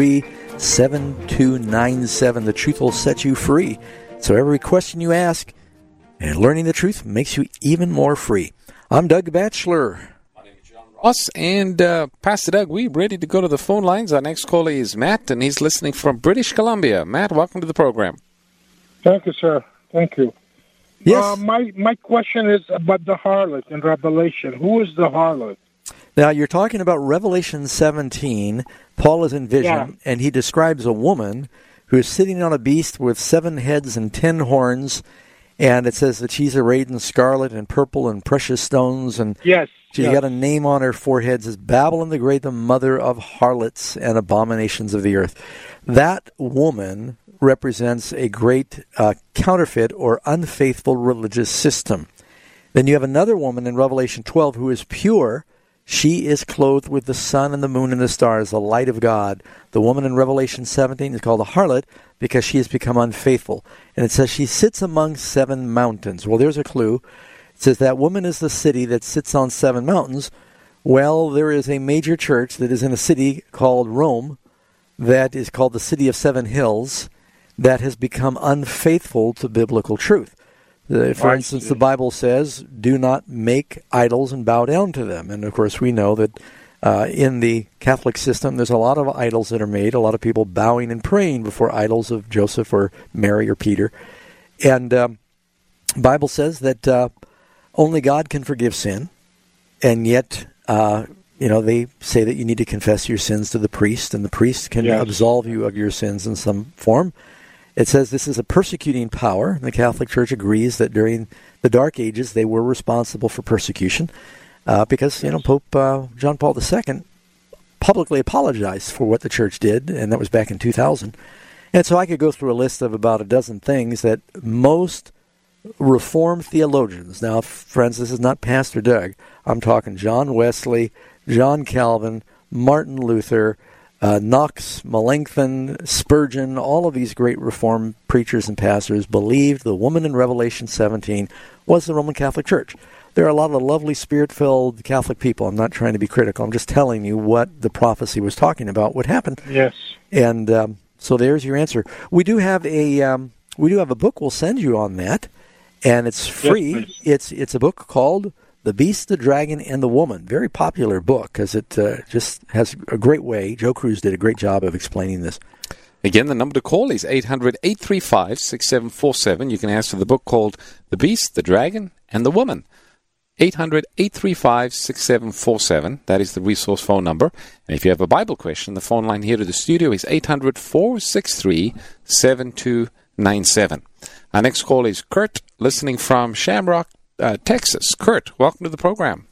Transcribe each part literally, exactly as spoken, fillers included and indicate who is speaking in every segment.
Speaker 1: seven two nine seven. The truth will set you free. So every question you ask, and learning the truth makes you even more free. I'm Doug Batchelor.
Speaker 2: My name is John Ross. And uh, Pastor Doug, we're ready to go to the phone lines. Our next caller is Matt, and he's listening from British Columbia. Matt, welcome to the program.
Speaker 3: Thank you, sir. Thank you.
Speaker 1: Yes.
Speaker 3: Uh, my, my question is about the harlot in Revelation. Who is the harlot?
Speaker 1: Now, you're talking about Revelation seventeen. Paul is in vision,
Speaker 3: Yeah.
Speaker 1: and he describes a woman who is sitting on a beast with seven heads and ten horns, and it says that she's arrayed in scarlet and purple and precious stones, and
Speaker 3: Yes.
Speaker 1: she's
Speaker 3: yes.
Speaker 1: got a name on her forehead. It says, Babylon the Great, the mother of harlots and abominations of the earth. That woman represents a great uh, counterfeit or unfaithful religious system. Then you have another woman in Revelation twelve who is pure. She is clothed with the sun and the moon and the stars, the light of God. The woman in Revelation seventeen is called a harlot because she has become unfaithful. And it says she sits among seven mountains. Well, there's a clue. It says that woman is the city that sits on seven mountains. Well, there is a major church that is in a city called Rome that is called the City of Seven Hills that has become unfaithful to biblical truth. Uh, for instance, the Bible says, do not make idols and bow down to them. And, of course, we know that uh, in the Catholic system, there's a lot of idols that are made, a lot of people bowing and praying before idols of Joseph or Mary or Peter. And um, the Bible says that uh, only God can forgive sin, and yet, uh, you know, they say that you need to confess your sins to the priest, and the priest can
Speaker 3: Yes.
Speaker 1: absolve you of your sins in some form. It says this is a persecuting power. The Catholic Church agrees that during the Dark Ages they were responsible for persecution uh, because, you know, Pope uh, John Paul the Second publicly apologized for what the Church did, and that was back in two thousand. And so I could go through a list of about a dozen things that most Reformed theologians, now, friends, this is not Pastor Doug. I'm talking John Wesley, John Calvin, Martin Luther, Uh, Knox, Melanchthon, Spurgeon, all of these great Reformed preachers and pastors believed the woman in Revelation seventeen was the Roman Catholic Church. There are a lot of lovely, spirit-filled Catholic people. I'm not trying to be critical. I'm just telling you what the prophecy was talking about would happen.
Speaker 3: Yes.
Speaker 1: And um, so there's your answer. We do have a um, we do have a book we'll send you on that, and it's free.
Speaker 3: Yes,
Speaker 1: it's it's a book called The Beast, the Dragon, and the Woman. Very popular book because it uh, just has a great way. Joe Cruz did a great job of explaining this.
Speaker 2: Again, the number to call is eight hundred, eight three five, six seven four seven. You can ask for the book called The Beast, the Dragon, and the Woman. eight hundred, eight three five, six seven four seven. That is the resource phone number. And if you have a Bible question, the phone line here to the studio is eight hundred, four six three, seven two nine seven. Our next call is Kurt, listening from Shamrock, Uh, Texas. Kurt, welcome to the program.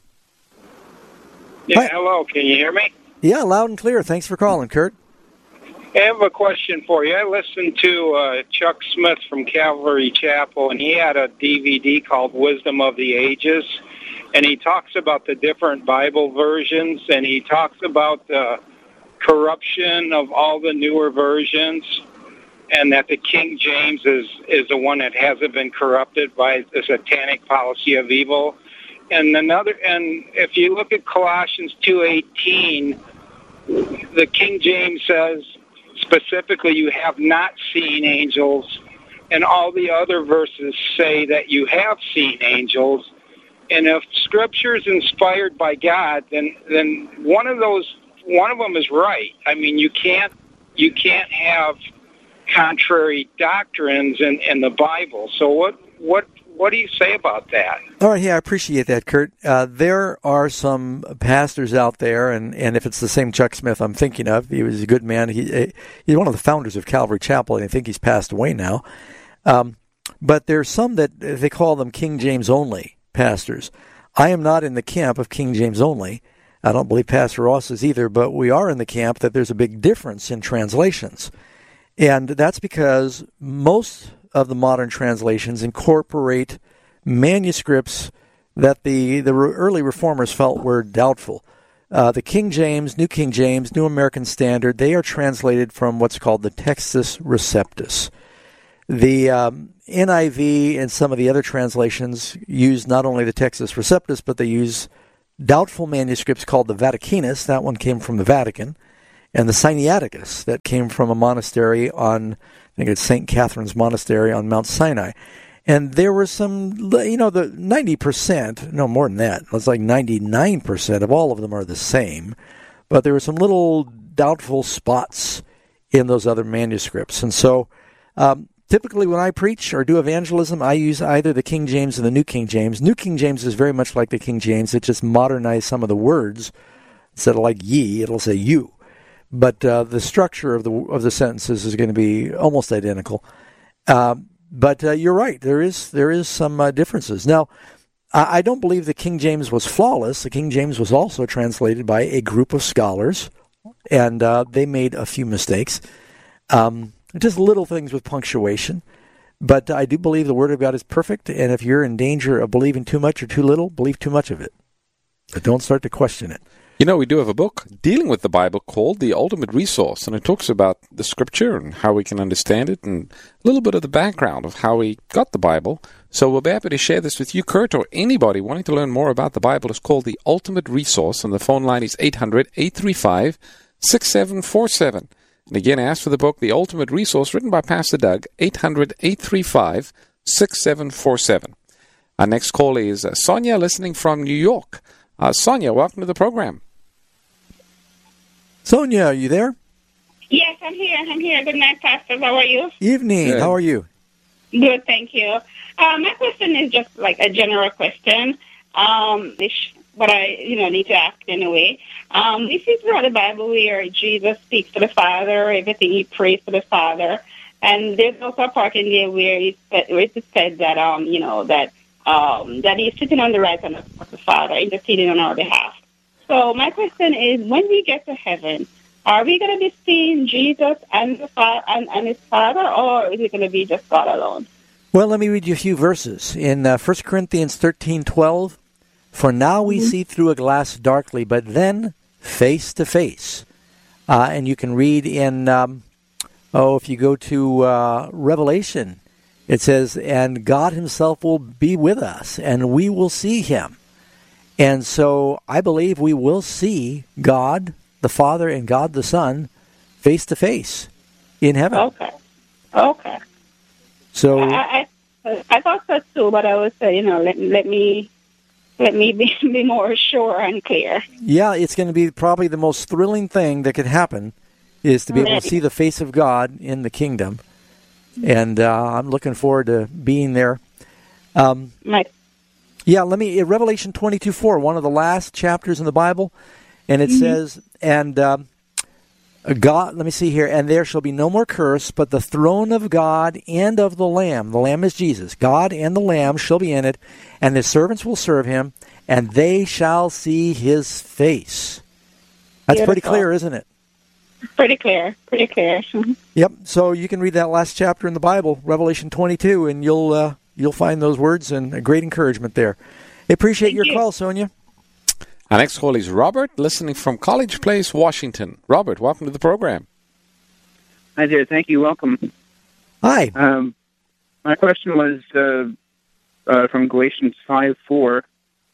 Speaker 4: Yeah,
Speaker 1: Hi.
Speaker 4: hello. Can you hear me?
Speaker 1: Yeah, loud and clear. Thanks for calling, Kurt.
Speaker 4: I have a question for you. I listened to uh, Chuck Smith from Calvary Chapel, and he had a D V D called Wisdom of the Ages, and he talks about the different Bible versions, and he talks about the corruption of all the newer versions, and that the King James is, is the one that hasn't been corrupted by the satanic policy of evil. And another, and if you look at Colossians two eighteen, the King James says specifically, you have not seen angels, and all the other verses say that you have seen angels. And if Scripture is inspired by God, then then one of those, one of them is right. I mean, you can't you can't have contrary doctrines in, in the Bible. So what what what do you say about that?
Speaker 1: All right, yeah, I appreciate that, Kurt. Uh, there are some pastors out there, and, and if it's the same Chuck Smith I'm thinking of, he was a good man. He He's one of the founders of Calvary Chapel, and I think he's passed away now. Um, but there's some that they call them King James only pastors. I am not in the camp of King James only. I don't believe Pastor Ross is either, but we are in the camp that there's a big difference in translations. And that's because most of the modern translations incorporate manuscripts that the, the early reformers felt were doubtful. Uh, the King James, New King James, New American Standard, they are translated from what's called the Textus Receptus. The um, N I V and some of the other translations use not only the Textus Receptus, but they use doubtful manuscripts called the Vaticanus. That one came from the Vatican. and the Sinaiticus that came from a monastery on, I think it's Saint Catherine's Monastery on Mount Sinai. And there were some, you know, the ninety percent, no more than that, it's like ninety-nine percent of all of them are the same. But there were some little doubtful spots in those other manuscripts. And so um, typically when I preach or do evangelism, I use either the King James or the New King James. New King James is very much like the King James. It just modernized some of the words. Instead of like ye, it'll say you. But uh, the structure of the of the sentences is going to be almost identical. Uh, but uh, you're right. There is there is some uh, differences. Now, I, I don't believe the King James was flawless. The King James was also translated by a group of scholars, and uh, they made a few mistakes. Um, just little things with punctuation. But I do believe the Word of God is perfect, and if you're in danger of believing too much or too little, believe too much of it. But don't start to question it.
Speaker 2: You know, we do have a book dealing with the Bible called The Ultimate Resource, and it talks about the Scripture and how we can understand it and a little bit of the background of how we got the Bible. So we'll be happy to share this with you, Kurt, or anybody wanting to learn more about the Bible. It's called The Ultimate Resource, and the phone line is eight hundred, eight three five, six seven four seven. And again, ask for the book, The Ultimate Resource, written by Pastor Doug, eight hundred, eight three five, six seven four seven. Our next call is uh, Sonia, listening from New York. Uh, Sonia, welcome to the program.
Speaker 1: Sonia, are you there?
Speaker 5: Yes, I'm here. I'm here. Good night, Pastor. How are you?
Speaker 1: Evening.
Speaker 2: Good.
Speaker 1: How are you?
Speaker 5: Good, thank you. Uh, my question is just like a general question, um, which, but I, you know, need to ask anyway. Um, this is throughout the Bible where Jesus speaks to the Father, everything he prays to the Father, and there's also a part in there where it where it said that, um, you know, that um, that he's sitting on the right hand of the Father, interceding on our behalf. So my question is, when we get to heaven, are we going to be seeing Jesus and the Father and, and his Father, or is it going to be just God alone?
Speaker 1: Well, let me read you a few verses. In uh, First Corinthians thirteen twelve, for now we mm-hmm. see through a glass darkly, but then face to face. Uh, and you can read in, um, oh, if you go to uh, Revelation, it says, and God himself will be with us, and we will see him. And so I believe we will see God the Father and God the Son face to face in heaven.
Speaker 5: Okay. Okay.
Speaker 1: So
Speaker 5: I, I I thought so too, but I would say, you know, let let me let me be, be more sure and clear.
Speaker 1: Yeah, it's going to be probably the most thrilling thing that could happen is to be able to see the face of God in the kingdom. And uh, I'm looking forward to being there. Um,
Speaker 5: My
Speaker 1: Yeah, let me, Revelation twenty-two four, one of the last chapters in the Bible, and it mm-hmm. says, and um, God, let me see here, and there shall be no more curse, but the throne of God and of the Lamb, the Lamb is Jesus, God and the Lamb shall be in it, and his servants will serve him, and they shall see his face. That's Beautiful. Pretty clear, isn't it?
Speaker 5: Pretty clear, pretty clear. Mm-hmm.
Speaker 1: Yep, so you can read that last chapter in the Bible, Revelation twenty-two, and you'll... Uh, You'll find those words and a great encouragement there. I appreciate Thank your you. call, Sonia.
Speaker 2: Our next call is Robert, listening from College Place, Washington. Robert, welcome to the program.
Speaker 6: Hi there. Thank you. Welcome.
Speaker 1: Hi.
Speaker 6: Um, my question was uh, uh, from Galatians five four,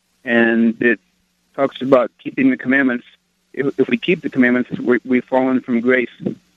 Speaker 6: and it talks about keeping the commandments. If, if we keep the commandments, we, we've fallen from grace.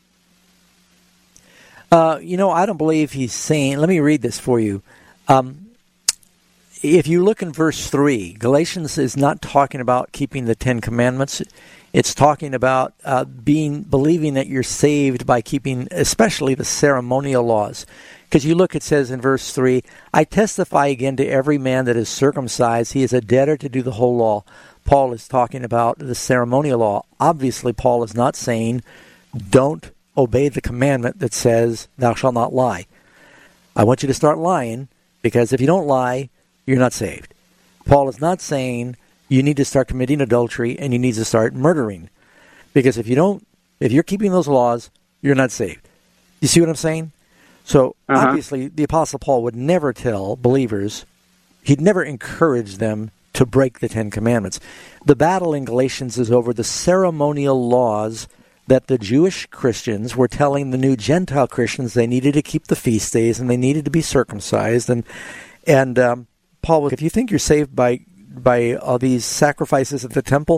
Speaker 1: Uh, you know, I don't believe he's saying, let me read this for you. Um, if you look in verse three, Galatians is not talking about keeping the Ten Commandments. It's talking about uh, being believing that you're saved by keeping especially the ceremonial laws. Because you look, it says in verse three, I testify again to every man that is circumcised, he is a debtor to do the whole law. Paul is talking about the ceremonial law. Obviously, Paul is not saying don't obey the commandment that says thou shalt not lie. I want you to start lying, because if you don't lie, you're not saved. Paul is not saying you need to start committing adultery and you need to start murdering. Because if you don't, if you're keeping those laws, you're not saved. You see what I'm saying? So uh-huh. obviously the Apostle Paul would never tell believers, he'd never encourage them to break the Ten Commandments. The battle in Galatians is over the ceremonial laws that the Jewish Christians were telling the new Gentile Christians they needed to keep the feast days and they needed to be circumcised. And and um, Paul, if you think you're saved by by all these sacrifices at the temple,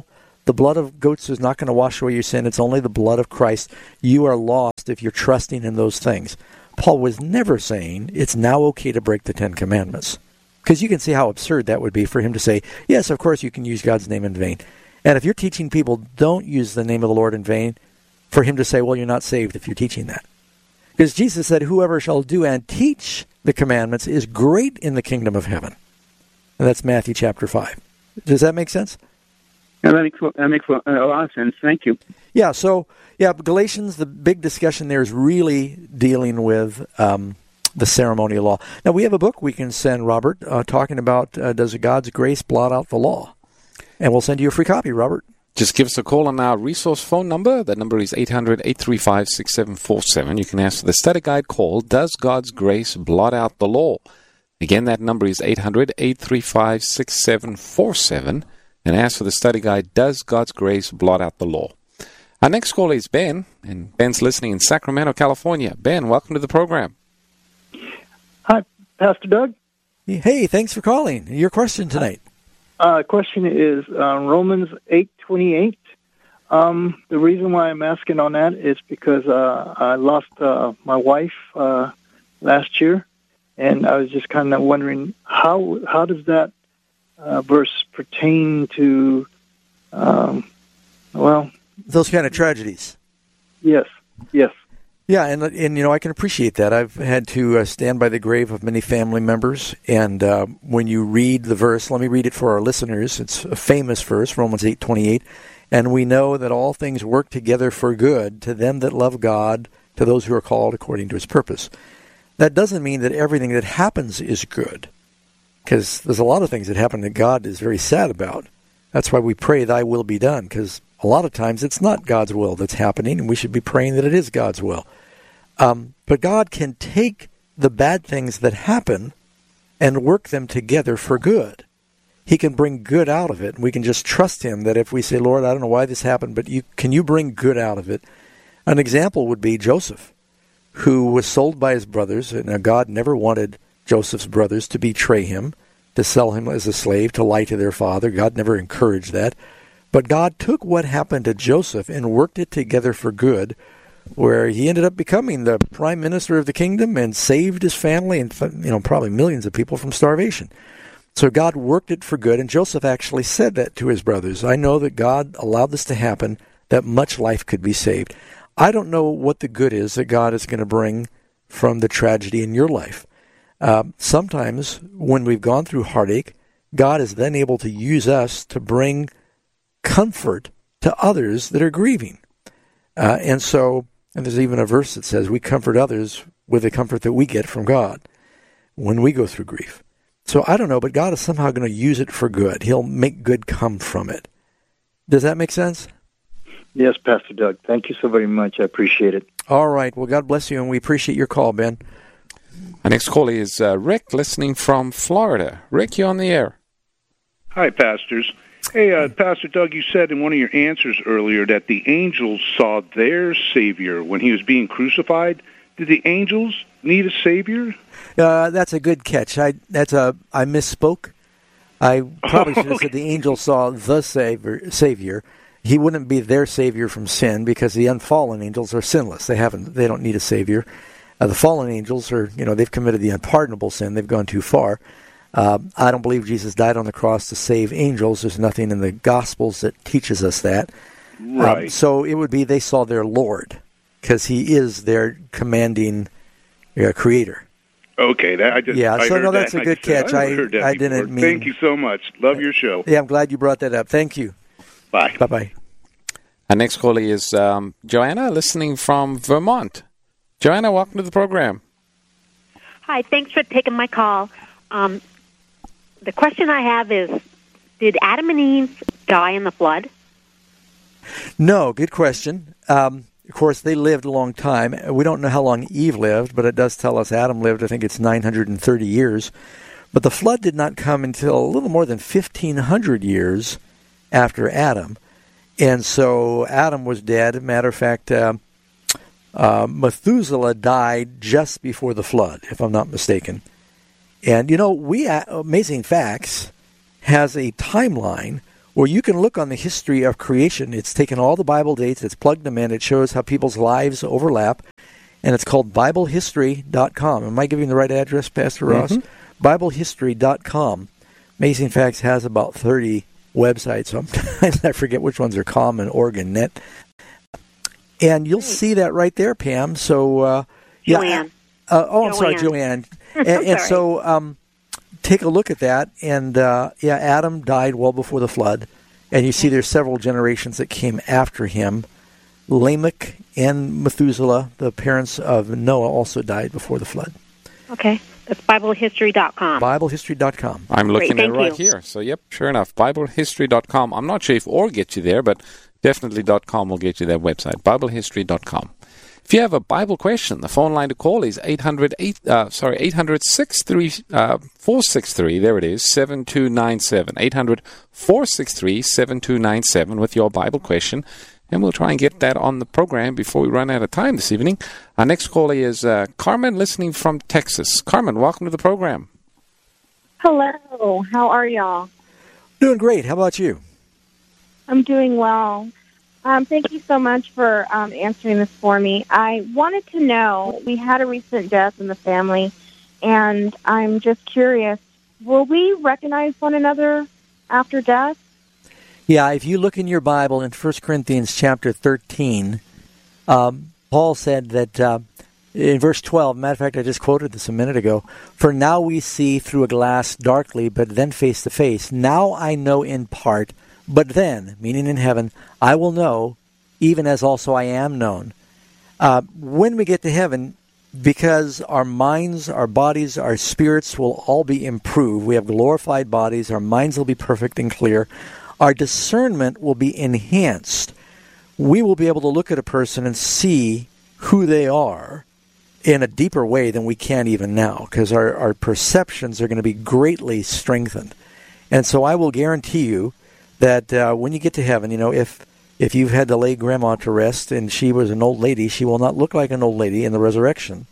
Speaker 1: The blood of goats is not going to wash away your sin. It's only the blood of Christ. You are lost if you're trusting in those things. Paul was never saying it's now okay to break the Ten Commandments. Because you can see how absurd that would be for him to say, yes, of course you can use God's name in vain. And if you're teaching people don't use the name of the Lord in vain, for him to say, well, you're not saved if you're teaching that. Because Jesus said, whoever shall do and teach the commandments is great in the kingdom of heaven. And that's Matthew chapter five. Does that make sense?
Speaker 6: Yeah, that makes, that makes a lot of sense. Thank you.
Speaker 1: Yeah, so, yeah, Galatians, the big discussion there is really dealing with um, the ceremonial law. Now, we have a book we can send, Robert, uh, talking about uh, does God's grace blot out the law? And we'll send you a free copy, Robert.
Speaker 2: Just give us a call on our resource phone number. That number is eight hundred, eight three five, six seven four seven. You can ask for the study guide called, Does God's Grace Blot Out the Law? Again, that number is eight hundred, eight three five, six seven four seven. And ask for the study guide, Does God's Grace Blot Out the Law? Our next caller is Ben, and Ben's listening in Sacramento, California. Ben, welcome to the program.
Speaker 7: Hi, Pastor Doug.
Speaker 1: Hey, thanks for calling. Your question tonight.
Speaker 7: Uh, question is uh, Romans eight twenty-eight. Um, the reason why I'm asking on that is because uh, I lost uh, my wife uh, last year, and I was just kind of wondering how how does that uh, verse pertain to, um, well...
Speaker 1: Those kind of tragedies.
Speaker 7: Yes, yes.
Speaker 1: Yeah, and, and you know, I can appreciate that. I've had to uh, stand by the grave of many family members, and uh, when you read the verse, let me read it for our listeners. It's a famous verse, Romans eight twenty-eight, and we know that all things work together for good to them that love God, to those who are called according to his purpose. That doesn't mean that everything that happens is good, because there's a lot of things that happen that God is very sad about. That's why we pray, thy will be done, because a lot of times it's not God's will that's happening, and we should be praying that it is God's will. Um, but God can take the bad things that happen and work them together for good. He can bring good out of it, and we can just trust him that if we say, Lord, I don't know why this happened, but you can you bring good out of it? An example would be Joseph, who was sold by his brothers. And God never wanted Joseph's brothers to betray him, to sell him as a slave, to lie to their father. God never encouraged that. But God took what happened to Joseph and worked it together for good, where he ended up becoming the prime minister of the kingdom and saved his family and, you know, probably millions of people from starvation. So God worked it for good, and Joseph actually said that to his brothers. I know that God allowed this to happen, that much life could be saved. I don't know what the good is that God is going to bring from the tragedy in your life. Uh, sometimes when we've gone through heartache, God is then able to use us to bring comfort to others that are grieving. Uh, and so, and there's even a verse that says we comfort others with the comfort that we get from God when we go through grief. So I don't know, but God is somehow going to use it for good. He'll make good come from it. Does that make sense?
Speaker 7: Yes, Pastor Doug. Thank you so very much. I appreciate it.
Speaker 1: All right. Well, God bless you, and we appreciate your call, Ben.
Speaker 2: Our next caller is uh, Rick, listening from Florida. Rick, you're on the air.
Speaker 8: Hi, pastors. Hey, uh, Pastor Doug, you said in one of your answers earlier that the angels saw their Savior when he was being crucified. Did the angels need a Savior?
Speaker 1: Uh, that's a good catch. I that's a I misspoke. I probably should have said the angels saw the Savior. Savior. He wouldn't be their Savior from sin, because the unfallen angels are sinless. They haven't. They don't need a Savior. Uh, the fallen angels are, you know, they've committed the unpardonable sin. They've gone too far. Uh, I don't believe Jesus died on the cross to save angels. There's nothing in the Gospels that teaches us that.
Speaker 8: Right.
Speaker 1: Um, so it would be they saw their Lord, because he is their commanding uh, creator.
Speaker 8: Okay, that, I just
Speaker 1: yeah.
Speaker 8: I
Speaker 1: So
Speaker 8: heard
Speaker 1: no, that's
Speaker 8: that,
Speaker 1: a good
Speaker 8: said,
Speaker 1: catch.
Speaker 8: I,
Speaker 1: I, I didn't mean.
Speaker 8: Thank you so much. Love your show.
Speaker 1: Yeah, I'm glad you brought that up. Thank you.
Speaker 8: Bye.
Speaker 1: Bye bye.
Speaker 2: Our next caller is um, Joanna, listening from Vermont. Joanna, welcome to the program.
Speaker 9: Hi, thanks for taking my call. Um, the question I have is, did Adam and Eve die in the flood?
Speaker 1: No, good question. Um, of course, they lived a long time. We don't know how long Eve lived, but it does tell us Adam lived, I think it's nine hundred thirty years. But the flood did not come until a little more than fifteen hundred years after Adam. And so Adam was dead. Matter of fact, uh, uh, Methuselah died just before the flood, if I'm not mistaken. And, you know, we uh, Amazing Facts has a timeline Or you can look on the history of creation. It's taken all the Bible dates, it's plugged them in, it shows how people's lives overlap, and it's called Bible History dot com. Am I giving the right address, Pastor Ross? Mm-hmm. Bible History dot com. Amazing Facts has about thirty websites. Sometimes I forget which ones are com and org and net. And you'll see that right there, Pam. So, uh, yeah.
Speaker 9: Joanne.
Speaker 1: Uh, oh, I'm sorry, Joanne. and, and so, um, take a look at that. And, uh, yeah, Adam died well before the flood. And you see there's several generations that came after him. Lamech and Methuselah, the parents of Noah, also died before the flood.
Speaker 9: Okay. That's Bible History dot com.
Speaker 1: Bible History dot com.
Speaker 2: I'm looking
Speaker 9: Great,
Speaker 2: at it right
Speaker 9: you.
Speaker 2: here. So, yep, sure enough, Bible History dot com. I'm not sure if org gets you there, but definitely .com will get you that website, Bible History dot com. If you have a Bible question, the phone line to call is eight hundred, eight, uh, sorry, eight hundred, six three, uh, four six three, there it is, seven two nine seven, eight hundred, four six three, seven two nine seven with your Bible question. And we'll try and get that on the program before we run out of time this evening. Our next caller is uh, Carmen, listening from Texas. Carmen, welcome to the program.
Speaker 10: Hello. How are y'all?
Speaker 1: Doing great. How about you?
Speaker 10: I'm doing well. Um, thank you so much for um, answering this for me. I wanted to know, we had a recent death in the family, and I'm just curious, will we recognize one another after death?
Speaker 1: Yeah, if you look in your Bible in First Corinthians chapter thirteen, um, Paul said that uh, in verse twelve, matter of fact, I just quoted this a minute ago, "For now we see through a glass darkly, but then face to face. Now I know in part, but then," meaning in heaven, "I will know, even as also I am known." Uh, when we get to heaven, because our minds, our bodies, our spirits will all be improved. We have glorified bodies. Our minds will be perfect and clear. Our discernment will be enhanced. We will be able to look at a person and see who they are in a deeper way than we can even now, because our, our perceptions are going to be greatly strengthened. And so I will guarantee you that uh, when you get to heaven, you know, if if you've had to lay Grandma to rest and she was an old lady, she will not look like an old lady in the resurrection.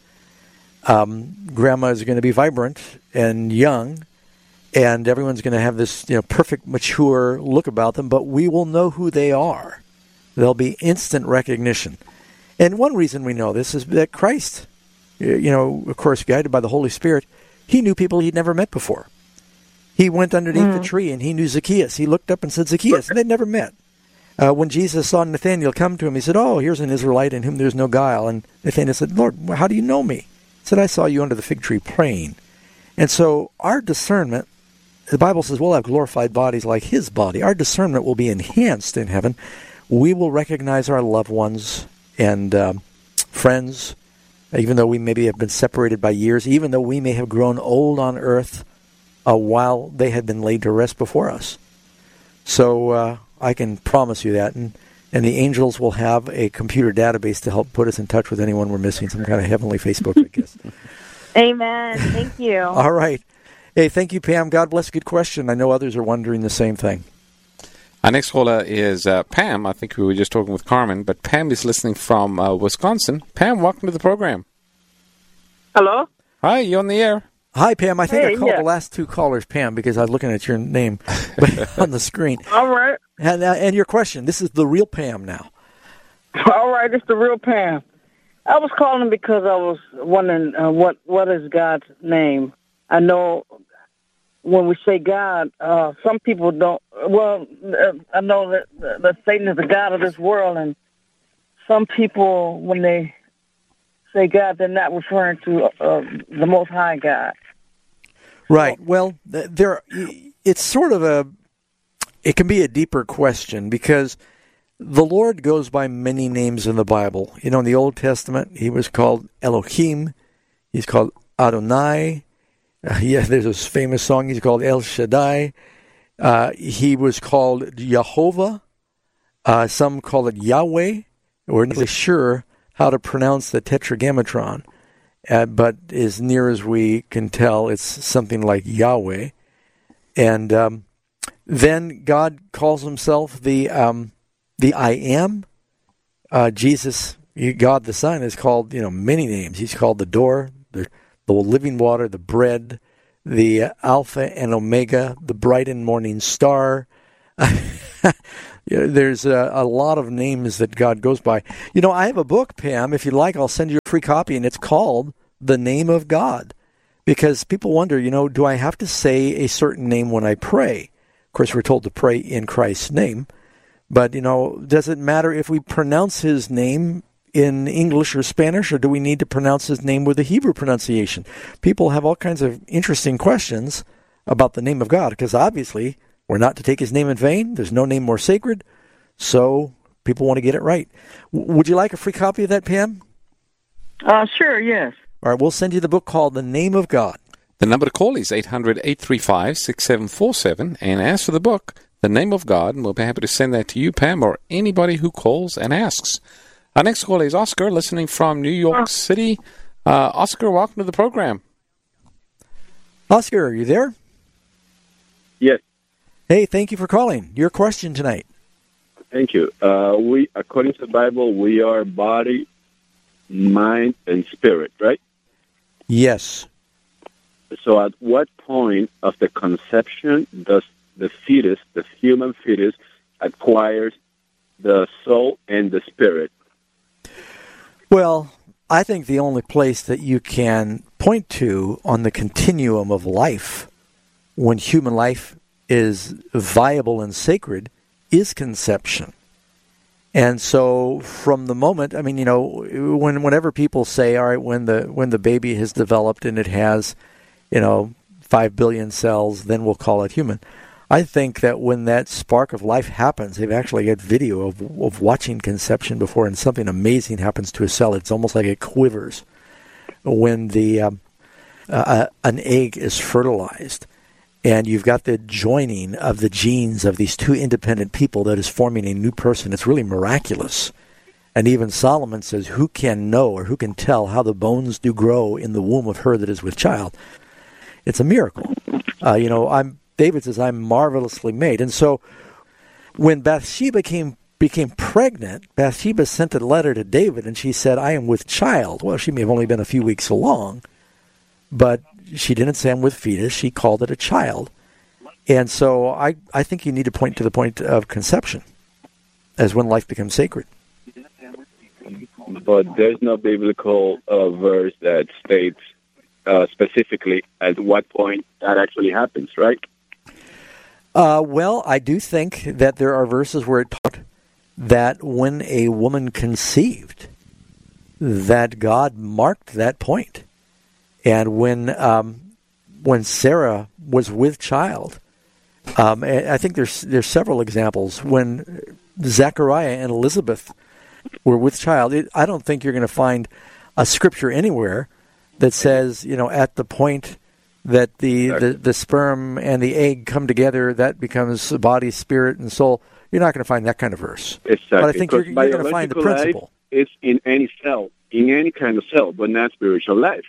Speaker 1: Um, Grandma is going to be vibrant and young, and everyone's going to have this, you know, perfect, mature look about them, but we will know who they are. There'll be instant recognition. And one reason we know this is that Christ, you know, of course, guided by the Holy Spirit, he knew people he'd never met before. He went underneath mm. the tree, and he knew Zacchaeus. He looked up and said, Zacchaeus, and they'd never met. Uh, when Jesus saw Nathanael come to him, he said, "Oh, here's an Israelite in whom there's no guile." And Nathanael said, "Lord, how do you know me?" He said, "I saw you under the fig tree praying." And so our discernment, the Bible says we'll have glorified bodies like his body. Our discernment will be enhanced in heaven. We will recognize our loved ones and um, friends, even though we maybe have been separated by years, even though we may have grown old on earth uh, while they had been laid to rest before us. So uh, I can promise you that. And, and the angels will have a computer database to help put us in touch with anyone we're missing, some kind of heavenly Facebook, I guess.
Speaker 10: Amen. Thank you.
Speaker 1: All right. Hey, thank you, Pam. God bless. Good question. I know others are wondering the same thing.
Speaker 2: Our next caller is uh, Pam. I think we were just talking with Carmen, but Pam is listening from uh, Wisconsin. Pam, welcome to the program.
Speaker 11: Hello?
Speaker 2: Hi, you're on the air.
Speaker 1: Hi, Pam. I think
Speaker 11: hey,
Speaker 1: I called
Speaker 11: yeah.
Speaker 1: the last two callers Pam because I was looking at your name on the screen.
Speaker 11: All right.
Speaker 1: And, uh, and your question. This is the real Pam now.
Speaker 11: All right, it's the real Pam. I was calling because I was wondering uh, what what is God's name? I know when we say God, uh, some people don't. Well, uh, I know that, that Satan is the god of this world, and some people, when they say God, they're not referring to uh, the Most High God.
Speaker 1: Right. Well, there. It's sort of a. It can be a deeper question because the Lord goes by many names in the Bible. You know, in the Old Testament, he was called Elohim. He's called Adonai. Uh, yeah, there's this famous song. He's called El Shaddai. Uh, he was called Jehovah. Uh, some call it Yahweh. We're not really sure how to pronounce the Tetragrammaton, uh, but as near as we can tell, it's something like Yahweh. And um, then God calls himself the um, the I Am. Uh, Jesus, God the Son, is called, you know, many names. He's called the door, the the living water, the bread, the Alpha and Omega, the bright and morning star, There's a, a lot of names that God goes by. You know, I have a book, Pam. If you'd like, I'll send you a free copy, and it's called The Name of God. Because people wonder, you know, do I have to say a certain name when I pray? Of course, we're told to pray in Christ's name. But, you know, does it matter if we pronounce his name in English or Spanish, or do we need to pronounce his name with a Hebrew pronunciation? People have all kinds of interesting questions about the name of God, because obviously we're not to take his name in vain. There's no name more sacred. So people want to get it right. W- would you like a free copy of that, Pam?
Speaker 11: Uh, sure, yes.
Speaker 1: All right, we'll send you the book called The Name of God.
Speaker 2: The number to call is eight hundred, eight three five, six seven four seven, and ask for the book, The Name of God, and we'll be happy to send that to you, Pam, or anybody who calls and asks. Our next caller is Oscar, listening from New York City. Uh, Oscar, welcome to the program.
Speaker 1: Oscar, are you there?
Speaker 12: Yes.
Speaker 1: Hey, thank you for calling. Your question tonight.
Speaker 12: Thank you. Uh, we, according to the Bible, we are body, mind, and spirit, right?
Speaker 1: Yes.
Speaker 12: So at what point of the conception does the fetus, the human fetus, acquires the soul and the spirit?
Speaker 1: Well, I think the only place that you can point to on the continuum of life when human life is viable and sacred is conception. And so from the moment, I mean, you know, when whenever people say, all right, when the when the baby has developed and it has, you know, five billion cells, then we'll call it human. I think that when that spark of life happens, they've actually got video of of watching conception before, and something amazing happens to a cell. It's almost like it quivers when the um, uh, an egg is fertilized, and you've got the joining of the genes of these two independent people that is forming a new person. It's really miraculous. And even Solomon says, who can know or who can tell how the bones do grow in the womb of her that is with child? It's a miracle. Uh, you know, I'm David says, I'm marvelously made. And so when Bathsheba came, became pregnant, Bathsheba sent a letter to David, and she said, I am with child. Well, she may have only been a few weeks along, but she didn't say I'm with fetus. She called it a child. And so I, I think you need to point to the point of conception as when life becomes sacred.
Speaker 12: But there's no biblical uh, verse that states uh, specifically at what point that actually happens, right?
Speaker 1: Uh, well, I do think that there are verses where it taught that when a woman conceived, that God marked that point. And when um, when Sarah was with child, um, I think there's there's several examples. When Zechariah and Elizabeth were with child, it, I don't think you're going to find a scripture anywhere that says, you know, at the point that the, the, the sperm and the egg come together, that becomes body, spirit, and soul. You're not going to find that kind of verse.
Speaker 12: Exactly.
Speaker 1: But I think you're, you're going to find the principle.
Speaker 12: Life, it's in any cell, in any kind of cell, but not spiritual life.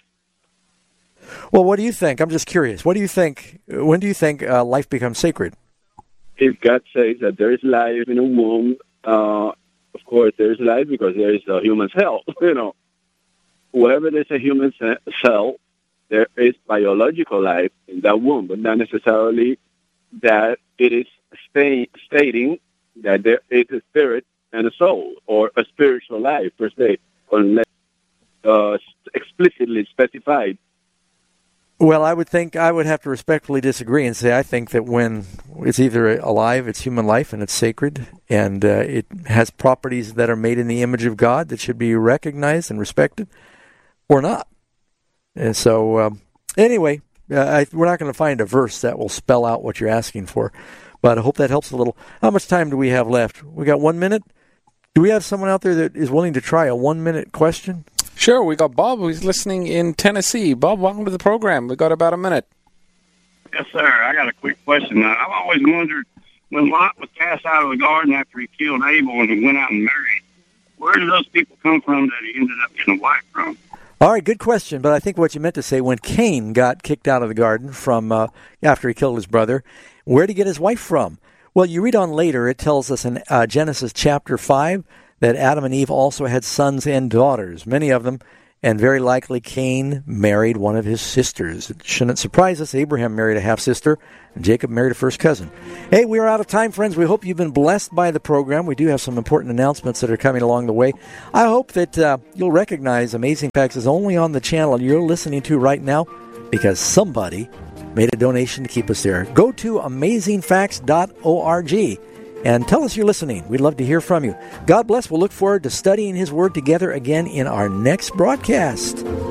Speaker 1: Well, what do you think? I'm just curious. What do you think? When do you think uh, life becomes sacred?
Speaker 12: If God says that there is life in a womb, uh, of course there is life because there is a human cell. You know, wherever there's a human cell, there is biological life in that womb, but not necessarily that it is stay, stating that there is a spirit and a soul, or a spiritual life per se, unless uh, explicitly specified.
Speaker 1: Well, I would think I would have to respectfully disagree and say I think that when it's either alive, it's human life, and it's sacred, and uh, it has properties that are made in the image of God that should be recognized and respected, or not. And so, um, anyway, uh, I, we're not going to find a verse that will spell out what you're asking for, but I hope that helps a little. How much time do we have left? We got one minute? Do we have someone out there that is willing to try a one-minute question?
Speaker 2: Sure, we got Bob who's listening in Tennessee. Bob, welcome to the program. We got about a minute.
Speaker 13: Yes, sir. I got a quick question. Now, I've always wondered, when Lot was cast out of the garden after he killed Abel and he went out and married, where did those people come from that he ended up getting a wife from?
Speaker 1: All right, good question, but I think what you meant to say, when Cain got kicked out of the garden from uh, after he killed his brother, where did he get his wife from? Well, you read on later, it tells us in uh, Genesis chapter five that Adam and Eve also had sons and daughters, many of them And very likely Cain married one of his sisters. It shouldn't surprise us. Abraham married a half-sister, and Jacob married a first cousin. Hey, we are out of time, friends. We hope you've been blessed by the program. We do have some important announcements that are coming along the way. I hope that uh, you'll recognize Amazing Facts is only on the channel you're listening to right now because somebody made a donation to keep us there. Go to amazing facts dot org. And tell us you're listening. We'd love to hear from you. God bless. We'll look forward to studying His Word together again in our next broadcast.